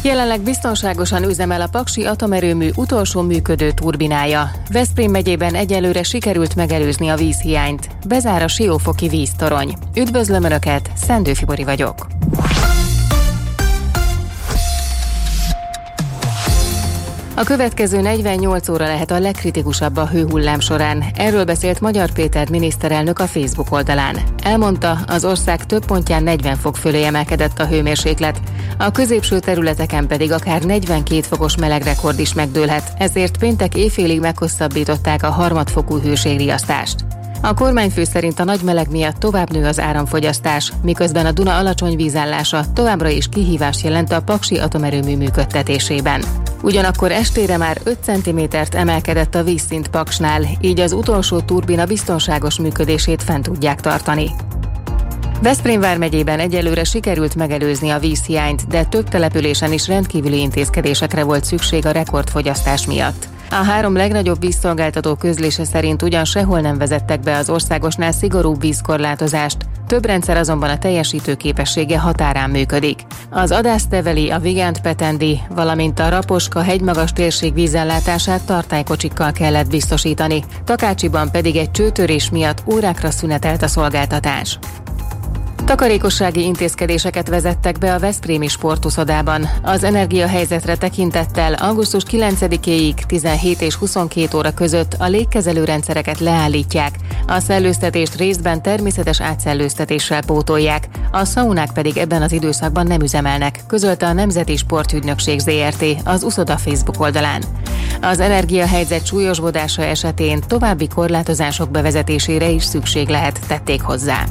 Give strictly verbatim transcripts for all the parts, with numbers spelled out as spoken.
Jelenleg biztonságosan üzemel a Paksi atomerőmű utolsó működő turbinája. Veszprém megyében egyelőre sikerült megelőzni a vízhiányt. Bezár a Siófoki víztorony. Üdvözlöm Önöket, Szendő Fibori vagyok. A következő negyvennyolc óra lehet a legkritikusabb a hőhullám során. Erről beszélt Magyar Péter miniszterelnök a Facebook oldalán. Elmondta, az ország több pontján negyven fok fölé emelkedett a hőmérséklet, a középső területeken pedig akár negyvenkét fokos melegrekord is megdőlhet, ezért péntek éjfélig meghosszabbították a harmadfokú hőségriasztást. A kormányfő szerint a nagy meleg miatt tovább nő az áramfogyasztás, miközben a Duna alacsony vízállása továbbra is kihívást jelent a Paksi atomerőmű működtetésében. Ugyanakkor estére már öt centimétert emelkedett a vízszint Paksnál, így az utolsó turbina biztonságos működését fent tudják tartani. Veszprém vármegyében egyelőre sikerült megelőzni a vízhiányt, de több településen is rendkívüli intézkedésekre volt szükség a rekordfogyasztás miatt. A három legnagyobb vízszolgáltató közlése szerint ugyan sehol nem vezettek be az országosnál szigorúbb vízkorlátozást, több rendszer azonban a teljesítő képessége határán működik. Az Adászteveli, a Vigánt-Petendi, valamint a Raposka hegymagas térség vízellátását tartálykocsikkal kellett biztosítani, Takácsiban pedig egy csőtörés miatt órákra szünetelt a szolgáltatás. Takarékossági intézkedéseket vezettek be a veszprémi sportuszodában. Az energiahelyzetre tekintettel augusztus kilencedikéig tizenhét és huszonkét óra között a légkezelő rendszereket leállítják, a szellőztetést részben természetes átszellőztetéssel pótolják, a szaunák pedig ebben az időszakban nem üzemelnek, közölte a Nemzeti Sportügynökség zé er té az uszoda Facebook oldalán. Az energiahelyzet súlyosbodása esetén további korlátozások bevezetésére is szükség lehet, tették hozzá.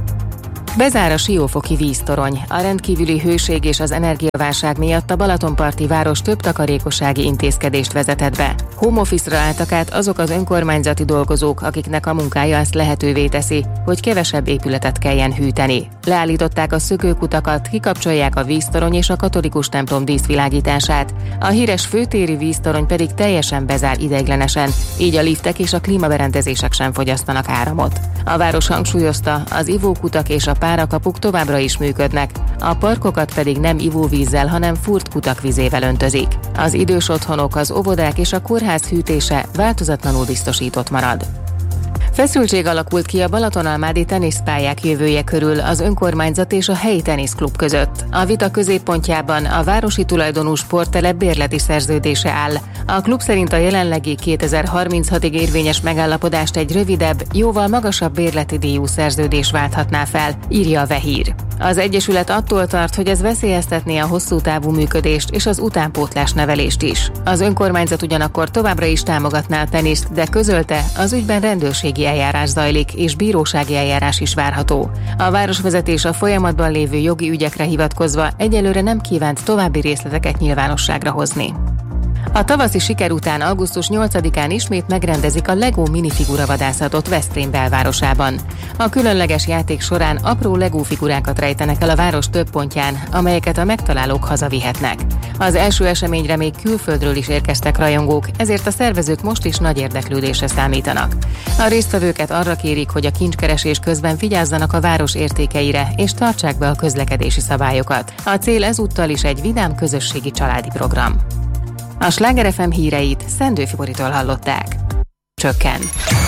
Bezár a Siófoki víztorony. A rendkívüli hőség és az energiaválság miatt a balatonparti város több takarékossági intézkedést vezetett be. Home office-ra álltak át azok az önkormányzati dolgozók, akiknek a munkája ezt lehetővé teszi, hogy kevesebb épületet kelljen hűteni. Leállították a szökőkutakat, kikapcsolják a víztorony és a katolikus templom díszvilágítását. A híres főtéri víztorony pedig teljesen bezár ideiglenesen, így a liftek és a klímaberendezések sem fogyasztanak áramot. A város hangsúlyozta, az ivókutak és a párakapuk továbbra is működnek, a parkokat pedig nem ivóvízzel, hanem fúrt kutak vizével öntözik. Az idős otthonok, az óvodák és a kórház hűtése változatlanul biztosított marad. Feszültség alakult ki a Balatonalmádi teniszpályák jövője körül az önkormányzat és a helyi teniszklub között. A vita középpontjában a városi tulajdonú sporttelep bérleti szerződése áll. A klub szerint a jelenlegi kétezer-harminchatig érvényes megállapodást egy rövidebb, jóval magasabb bérleti díjú szerződés válthatná fel, írja a Vehír. Az egyesület attól tart, hogy ez veszélyeztetné a hosszú távú működést és az utánpótlás nevelést is. Az önkormányzat ugyanakkor továbbra is támogatná a teniszt, de közölte, az ügyben rendőrségi eljárás zajlik és bírósági eljárás is várható. A városvezetés a folyamatban lévő jogi ügyekre hivatkozva egyelőre nem kívánt további részleteket nyilvánosságra hozni. A tavaszi siker után augusztus nyolcadikán ismét megrendezik a Lego minifigura vadászatot Veszprém belvárosában. A különleges játék során apró Lego figurákat rejtenek el a város több pontján, amelyeket a megtalálók hazavihetnek. Az első eseményre még külföldről is érkeztek rajongók, ezért a szervezők most is nagy érdeklődésre számítanak. A résztvevőket arra kérik, hogy a kincskeresés közben vigyázzanak a város értékeire és tartsák be a közlekedési szabályokat. A cél ezúttal is egy vidám közösségi családi program. A Sláger ef em híreit Szendő Fiboritól hallották. Csökken.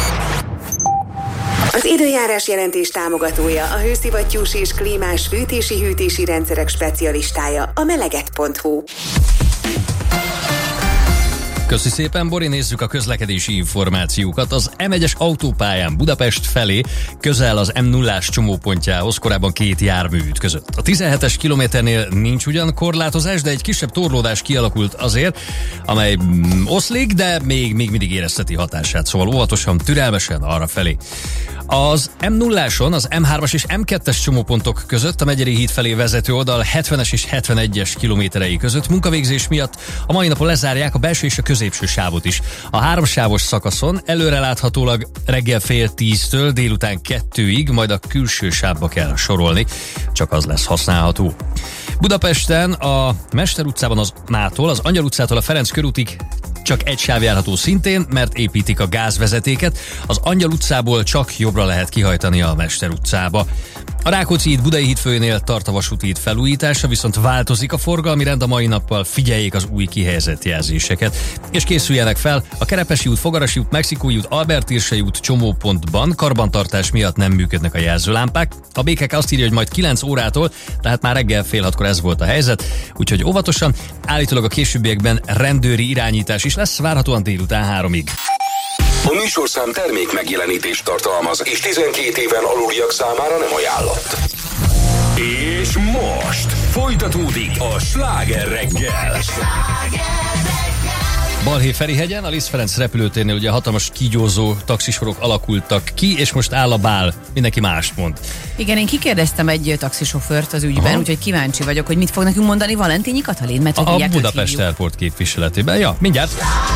Az időjárás jelentés támogatója a hőszivattyús és klímás fűtési-hűtési rendszerek specialistája, a meleget pont hu. Köszi szépen, Bori, nézzük a közlekedési információkat. Az em egyes autópályán Budapest felé közel az em nullás csomópontjához korábban két jármű ütközött. A tizenhetes kilométernél nincs ugyan korlátozás, de egy kisebb torlódás kialakult azért, amely mm, oszlik, de még, még mindig érezteti hatását, szóval óvatosan, türelmesen arra felé. Az em nulláson az em hármas és em kettes csomópontok között a Megyeri híd felé vezető oldal hetvenes és hetvenegyes kilométerei között munkavégzés miatt a mai napon lezárják a belső és a középső sávot is. A háromsávos szakaszon előreláthatólag reggel fél tíztől délután kettőig, majd a külső sávba kell sorolni, csak az lesz használható. Budapesten a Mester utcában az Mától, az Angyal utcától a Ferenc körútig csak egy sáv járható szintén, mert építik a gázvezetéket. Az Angyal utcából csak jobbra lehet kihajtani a Mester utcába. A Rákóczi híd Budai híd főjénél tart a vasúti híd felújítása, viszont változik a forgalmi rend a mai nappal, figyeljék az új kihelyezett jelzéseket. És készüljenek fel, a Kerepesi út, Fogarasi út, Mexikói út, Albert-Irsai út csomópontban karbantartás miatt nem működnek a jelzőlámpák. A bé ká ká azt írja, hogy majd kilenc órától, tehát már reggel fél hatkor ez volt a helyzet, úgyhogy óvatosan, állítólag a későbbiekben rendőri irányítás is lesz, várhatóan délután háromig. A műsorszám termék megjelenítést tartalmaz, és tizenkét éven aluliak számára nem ajánlott. És most folytatódik a Sláger reggel. Balhé-Ferihegyen, a Liszt Ferenc repülőtérnél ugye hatalmas kígyózó taxisorok alakultak ki, és most áll a bál. Mindenki mást mond. Igen, én kikérdeztem egy taxisofőrt az ügyben, aha, úgyhogy kíváncsi vagyok, hogy mit fog nekünk mondani Valentínyi Katalin, mert a, a Budapest Airport képviseletében. Ja, mindjárt.